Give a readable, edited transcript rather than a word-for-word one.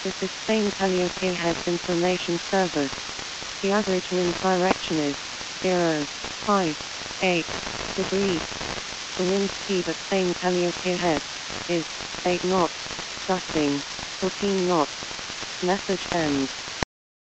This is Spain Calliope Heads Information Service. The average wind direction is 0.58 degrees. The wind speed at Spain Calliope Heads is 8 knots, gusting 14 knots. Message ends.